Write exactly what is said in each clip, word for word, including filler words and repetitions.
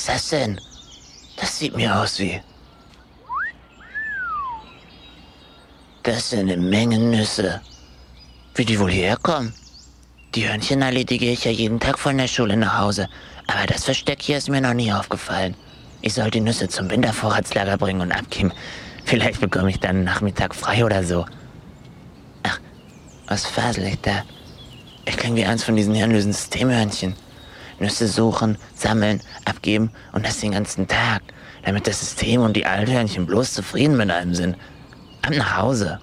ist das denn? Das sieht mir aus wie... Das sind eine Menge Nüsse. Wie die wohl hierher kommen? Die Hörnchen erledige ich ja jeden Tag von der Schule nach Hause. Aber das Versteck hier ist mir noch nie aufgefallen. Ich soll die Nüsse zum Wintervorratslager bringen und abgeben. Vielleicht bekomme ich dann einen Nachmittag frei oder so. Ach, was fasel ich da? Ich klinge wie eins von diesen hirnlosen Systemhörnchen. Nüsse suchen, sammeln, abgeben und das den ganzen Tag. Damit das System und die Althörnchen bloß zufrieden mit allem sind. Ab nach Hause.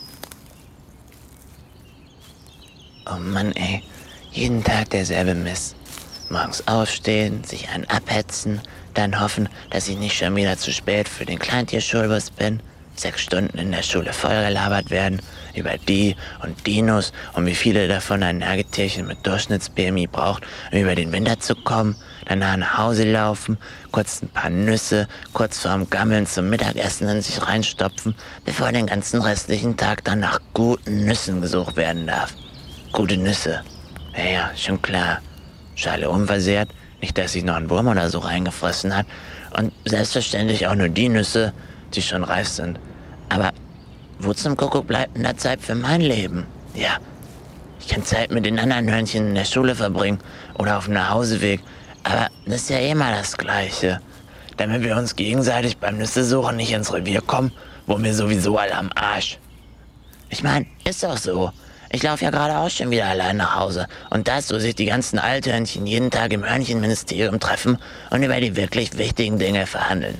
Oh Mann, ey. Jeden Tag derselbe Mist. Morgens aufstehen, sich einen abhetzen, dann hoffen, dass ich nicht schon wieder zu spät für den Kleintierschulbus bin. Sechs Stunden in der Schule vollgelabert werden über die und Dinos und wie viele davon ein Nagetierchen mit Durchschnitts-B M I braucht, um über den Winter zu kommen. Danach nach Hause laufen, kurz ein paar Nüsse, kurz vorm Gammeln zum Mittagessen in sich reinstopfen, bevor den ganzen restlichen Tag dann nach guten Nüssen gesucht werden darf. Gute Nüsse. Ja, ja, schon klar. Schale unversehrt, nicht, dass sich noch ein Wurm oder so reingefressen hat. Und selbstverständlich auch nur die Nüsse, die schon reif sind. Aber wo zum Kuckuck bleibt denn da Zeit für mein Leben? Ja, ich kann Zeit mit den anderen Hörnchen in der Schule verbringen oder auf dem Nachhauseweg. Aber das ist ja eh mal das Gleiche. Damit wir uns gegenseitig beim Nüssesuchen nicht ins Revier kommen, wo wir sowieso alle am Arsch. Ich meine, ist doch so. Ich laufe ja gerade auch schon wieder allein nach Hause. Und das, wo sich die ganzen Althörnchen jeden Tag im Hörnchenministerium treffen und über die wirklich wichtigen Dinge verhandeln.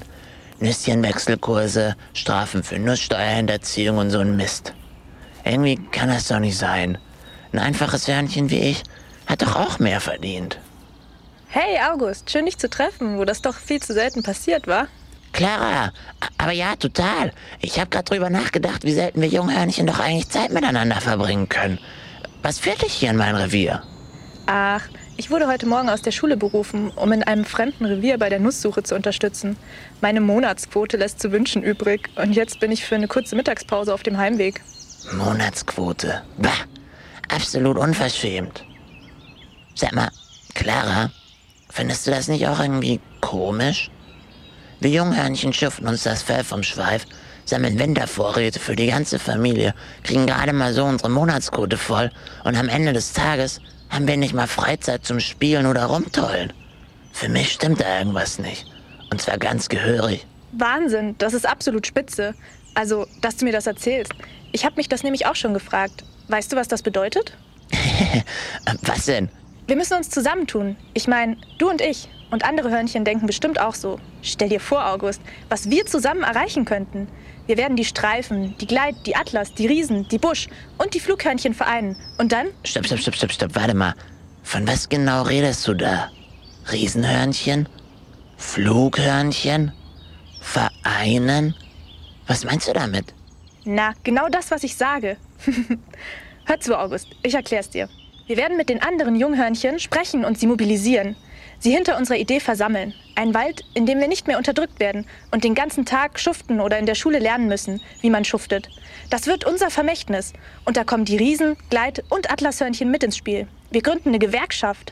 Nüsschenwechselkurse, Strafen für Nusssteuerhinterziehung und so ein Mist. Irgendwie kann das doch nicht sein. Ein einfaches Hörnchen wie ich hat doch auch mehr verdient. Hey August, schön dich zu treffen, wo das doch viel zu selten passiert, wa? Clara, aber ja, total. Ich habe gerade drüber nachgedacht, wie selten wir Junghörnchen doch eigentlich Zeit miteinander verbringen können. Was führt dich hier in mein Revier? Ach, ich wurde heute Morgen aus der Schule berufen, um in einem fremden Revier bei der Nusssuche zu unterstützen. Meine Monatsquote lässt zu wünschen übrig und jetzt bin ich für eine kurze Mittagspause auf dem Heimweg. Monatsquote? Bah, absolut unverschämt. Sag mal, Clara, findest du das nicht auch irgendwie komisch? Wir Junghörnchen schuften uns das Fell vom Schweif, sammeln Wintervorräte für die ganze Familie, kriegen gerade mal so unsere Monatsquote voll und am Ende des Tages haben wir nicht mal Freizeit zum Spielen oder Rumtollen. Für mich stimmt da irgendwas nicht. Und zwar ganz gehörig. Wahnsinn, das ist absolut spitze. Also, dass du mir das erzählst. Ich habe mich das nämlich auch schon gefragt. Weißt du, was das bedeutet? Was denn? Wir müssen uns zusammentun. Ich meine, du und ich. Und andere Hörnchen denken bestimmt auch so. Stell dir vor, August, was wir zusammen erreichen könnten. Wir werden die Streifen, die Gleit, die Atlas, die Riesen, die Busch und die Flughörnchen vereinen. Und dann? Stopp, stopp, stopp, stopp, stopp, warte mal. Von was genau redest du da? Riesenhörnchen? Flughörnchen? Vereinen? Was meinst du damit? Na, genau das, was ich sage. Hör zu, August, ich erklär's dir. Wir werden mit den anderen Junghörnchen sprechen und sie mobilisieren. Sie hinter unserer Idee versammeln. Ein Wald, in dem wir nicht mehr unterdrückt werden und den ganzen Tag schuften oder in der Schule lernen müssen, wie man schuftet. Das wird unser Vermächtnis. Und da kommen die Riesen, Gleit- und Atlashörnchen mit ins Spiel. Wir gründen eine Gewerkschaft.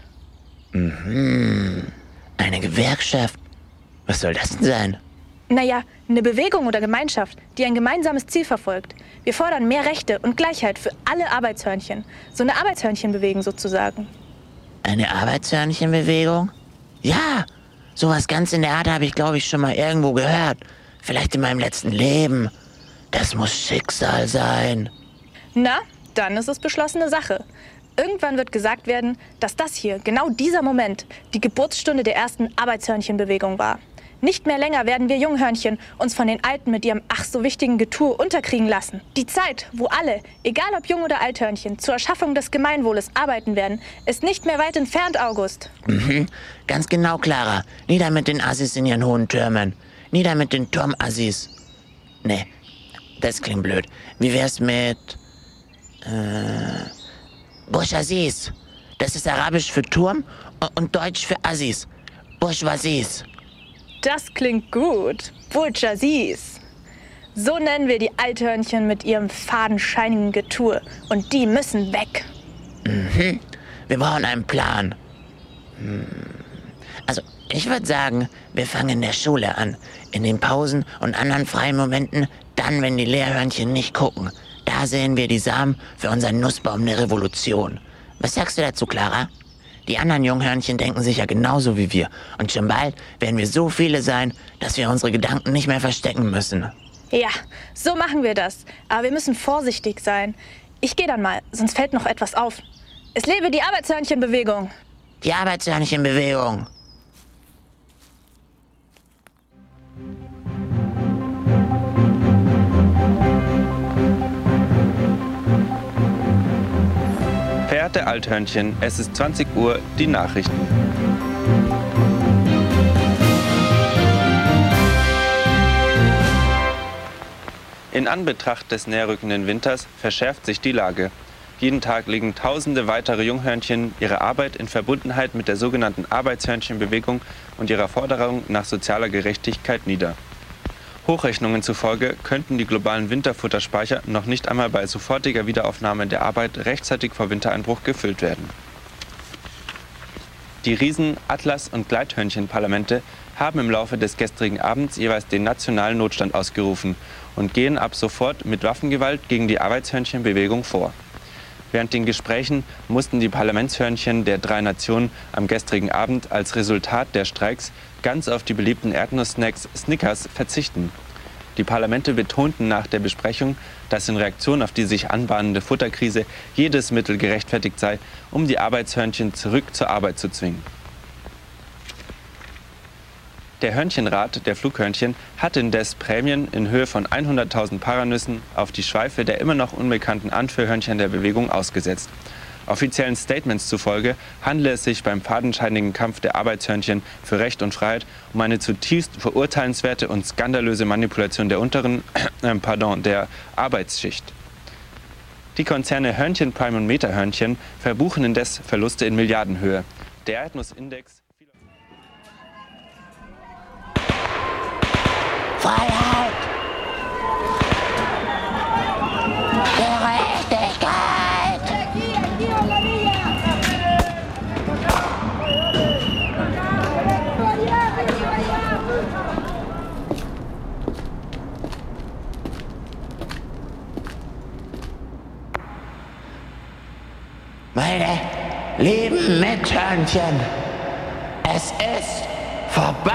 Mhm. Eine Gewerkschaft? Was soll das denn sein? Naja, eine Bewegung oder Gemeinschaft, die ein gemeinsames Ziel verfolgt. Wir fordern mehr Rechte und Gleichheit für alle Arbeitshörnchen. So eine Arbeitshörnchenbewegung sozusagen. Eine Arbeitshörnchenbewegung? Ja, sowas ganz in der Art habe ich, glaube ich, schon mal irgendwo gehört. Vielleicht in meinem letzten Leben. Das muss Schicksal sein. Na, dann ist es beschlossene Sache. Irgendwann wird gesagt werden, dass das hier, genau dieser Moment, die Geburtsstunde der ersten Arbeitshörnchenbewegung war. Nicht mehr länger werden wir Junghörnchen uns von den Alten mit ihrem ach so wichtigen Getue unterkriegen lassen. Die Zeit, wo alle, egal ob Jung- oder Althörnchen, zur Erschaffung des Gemeinwohles arbeiten werden, ist nicht mehr weit entfernt, August. Mhm, ganz genau, Clara. Nieder mit den Assis in ihren hohen Türmen. Nieder mit den Turmassis. Nee, das klingt blöd. Wie wär's mit... Äh... Bourgeoisies. Das ist arabisch für Turm und deutsch für Assis. Bourgeoisies. Das klingt gut. Bourgeoisies. So nennen wir die Althörnchen mit ihrem fadenscheinigen Getue. Und die müssen weg. Mhm. Wir brauchen einen Plan. Hm. Also, Ich würde sagen, wir fangen in der Schule an. In den Pausen und anderen freien Momenten, dann, wenn die Lehrhörnchen nicht gucken. Da sehen wir die Samen für unseren Nussbaum der Revolution. Was sagst du dazu, Clara? Die anderen Junghörnchen denken sicher genauso wie wir. Und schon bald werden wir so viele sein, dass wir unsere Gedanken nicht mehr verstecken müssen. Ja, so machen wir das. Aber wir müssen vorsichtig sein. Ich gehe dann mal, sonst fällt noch etwas auf. Es lebe die Arbeitshörnchenbewegung. Die Arbeitshörnchenbewegung. Verehrte Althörnchen, es ist zwanzig Uhr, die Nachrichten. In Anbetracht des näherrückenden Winters verschärft sich die Lage. Jeden Tag legen tausende weitere Junghörnchen ihre Arbeit in Verbundenheit mit der sogenannten Arbeitshörnchenbewegung und ihrer Forderung nach sozialer Gerechtigkeit nieder. Hochrechnungen zufolge könnten die globalen Winterfutterspeicher noch nicht einmal bei sofortiger Wiederaufnahme der Arbeit rechtzeitig vor Wintereinbruch gefüllt werden. Die Riesen-, Atlas- und Gleithörnchenparlamente haben im Laufe des gestrigen Abends jeweils den nationalen Notstand ausgerufen und gehen ab sofort mit Waffengewalt gegen die Arbeitshörnchenbewegung vor. Während den Gesprächen mussten die Parlamentshörnchen der drei Nationen am gestrigen Abend als Resultat der Streiks ganz auf die beliebten Erdnusssnacks Snickers verzichten. Die Parlamente betonten nach der Besprechung, dass in Reaktion auf die sich anbahnende Futterkrise jedes Mittel gerechtfertigt sei, um die Arbeitshörnchen zurück zur Arbeit zu zwingen. Der Hörnchenrat der Flughörnchen hat indes Prämien in Höhe von hunderttausend Paranüssen auf die Schweife der immer noch unbekannten Anführhörnchen der Bewegung ausgesetzt. Offiziellen Statements zufolge handele es sich beim fadenscheinigen Kampf der Arbeitshörnchen für Recht und Freiheit um eine zutiefst verurteilenswerte und skandalöse Manipulation der unteren, äh, pardon, der Arbeitsschicht. Die Konzerne Hörnchen Prime und Metahörnchen verbuchen indes Verluste in Milliardenhöhe. Der Erdnussindex Freiheit! Gerechtigkeit! Meine lieben Mithörnchen, es ist vorbei!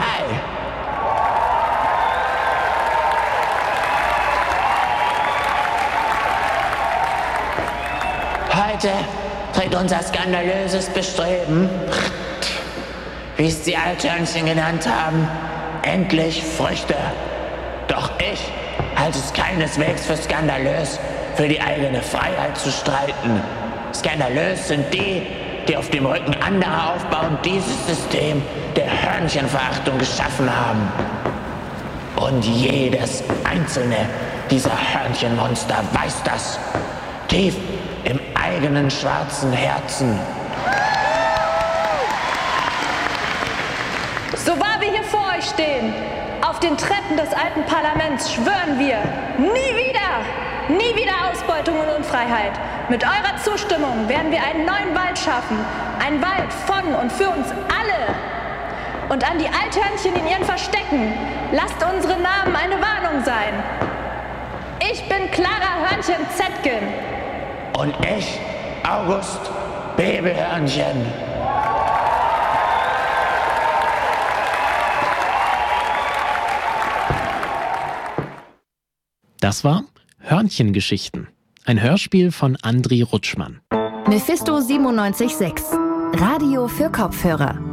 Heute trägt unser skandalöses Bestreben, wie es die Althörnchen genannt haben, endlich Früchte. Doch ich halte es keineswegs für skandalös, für die eigene Freiheit zu streiten. Skandalös sind die, die auf dem Rücken anderer aufbauen, dieses System der Hörnchenverachtung geschaffen haben. Und jedes einzelne dieser Hörnchenmonster weiß das. Tief im eigenen schwarzen Herzen. So wahr wir hier vor euch stehen, auf den Treppen des alten Parlaments schwören wir, nie wieder, nie wieder Ausbeutung und Unfreiheit. Mit eurer Zustimmung werden wir einen neuen Wald schaffen, einen Wald von und für uns alle. Und an die Althörnchen in ihren Verstecken, lasst unsere Namen eine Warnung sein. Ich bin Clara Hörnchen-Zetkin. Und ich, August Babelhörnchen. Das war Hörnchengeschichten, ein Hörspiel von Andri Rutschmann. Mephisto siebenundneunzig Komma sechs, Radio für Kopfhörer.